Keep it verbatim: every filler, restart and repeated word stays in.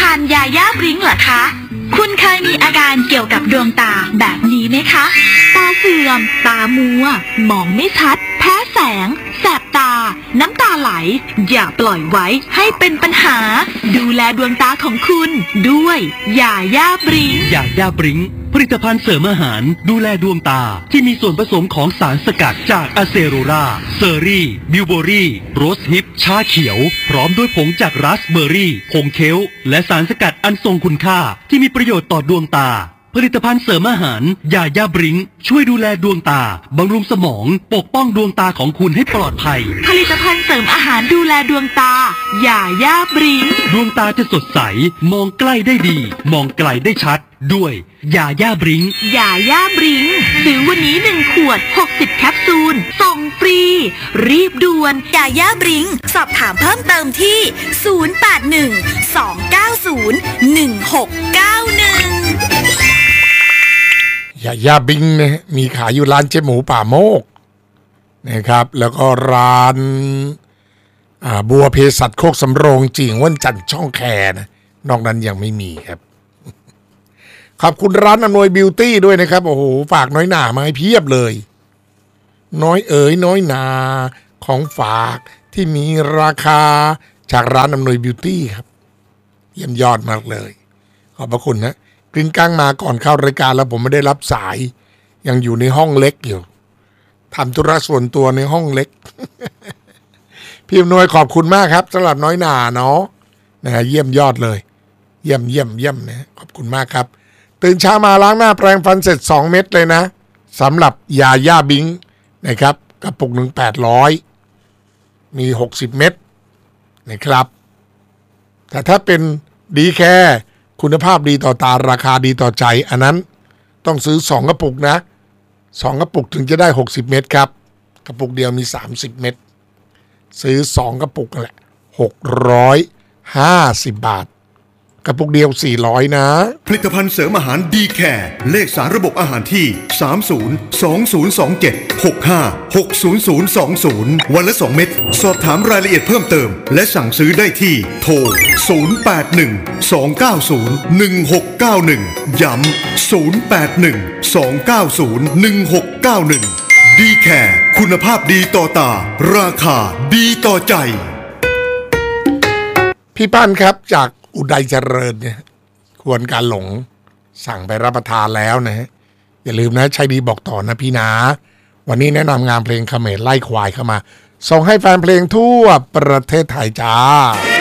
านยาย่าบริ้งเหรอคะคุณเคยมีอาการเกี่ยวกับดวงตาแบบนี้ไหมคะตาเสื่อมตามัวมองไม่ชัดแพ้แสงแสบตาน้ำตาไหลอย่าปล่อยไว้ให้เป็นปัญหาดูแลดวงตาของคุณด้วยยาย่าบริ้งยาย่าบริ้งผลิตภัณฑ์เสริมอาหารดูแลดวงตาที่มีส่วนผสมของสารสกัดจากอะเซโรราเซอรี่บิวเบอรี่โรสฮิปชาเขียวพร้อมด้วยผงจากราสเบอร์รี่ผงเคลและสารสกัดอันทรงคุณค่าที่มีประโยชน์ต่อดวงตาผลิตภัณฑ์เสริมอาหารยาย่าบริ้งช่วยดูแลดวงตาบำรุงสมองปกป้องดวงตาของคุณให้ปลอดภัยผลิตภัณฑ์เสริมอาหารดูแลดวงตายาย่าบริ้งดวงตาจะสดใสมองใกล้ได้ดีมองไกลได้ชัดด้วยยาย่าบริ้งยาย่าบริ้งซื้อวันนี้หนึ่งขวดหกสิบแคปซูลส่งฟรีรีบด่วนยาย่าบริ้งสอบถามเพิ่มเติมที่ศูนย์ แปด หนึ่ง สอง เก้า ศูนย์ หนึ่ง หก เก้า หนึ่งยาย่าบริ้งนะมีขายอยู่ร้านเจ๊หมูป่าโมกนะครับแล้วก็ร้านบัวเภสัชโคกสำโรงจิงว่านจันทร์ช่องแคนะนอกนั้นยังไม่มีครับขอบคุณร้านอำนวยบิวตี้ด้วยนะครับโอ้โหฝากน้อยหนามาให้เพียบเลยน้อยเอ๋ยน้อยนาของฝากที่มีราคาจากร้านอำนวยบิวตี้ครับเยี่ยมยอดมากเลยขอบพระคุณนะกริ้งก้างมาก่อนเข้ารายการแล้วผมไม่ได้รับสายยังอยู่ในห้องเล็กอยู่ทำธุระส่วนตัวในห้องเล็ก พี่อำนวยขอบคุณมากครับสำหรับน้อยหนาเนาะนะเยี่ยมยอดเลยเยี่ยมเยี่ยมเยี่ยมนะขอบคุณมากครับตื่นเช้ามาล้างหน้าแปรงฟันเสร็จสองเม็ดเลยนะสำหรับยาย่าบริ้งนะครับกระปุกหนึ่งแปดร้อยมีหกสิบเม็ดนะครับแต่ถ้าเป็นดีแคร์คุณภาพดีต่อตาราคาดีต่อใจอันนั้นต้องซื้อสองกระปุกนะสองกระปุกถึงจะได้หกสิบเม็ดครับกระปุกเดียวมีสามสิบเม็ดซื้อสองกระปุกแหละหกร้อยห้าสิบบาทกระปุกเดียวสี่ร้อยนะผลิตภัณฑ์เสริมอาหารดีแคร์เลขสารระบบอาหารที่สาม ศูนย์ สอง ศูนย์ สอง เจ็ด หก ห้า หก ศูนย์ ศูนย์ สอง ศูนย์วันละสองเม็ดสอบถามรายละเอียดเพิ่มเติมและสั่งซื้อได้ที่โทรศูนย์ แปด หนึ่ง สอง เก้า ศูนย์ หนึ่ง หก เก้า หนึ่งย้ำศูนย์ แปด หนึ่ง สอง เก้า ศูนย์ หนึ่ง หก เก้า หนึ่งดีแคร์คุณภาพดีต่อตาราคาดีต่อใจพี่ป้านครับจากอุดัยเจริญเนี่ยควรการหลงสั่งไปรับประทานแล้วนะฮะอย่าลืมนะใช้ดีบอกต่อนะพี่นะวันนี้แนะนำงานเพลงเขมรไล่ควายเข้ามาส่งให้แฟนเพลงทั่วประเทศไทยจ้า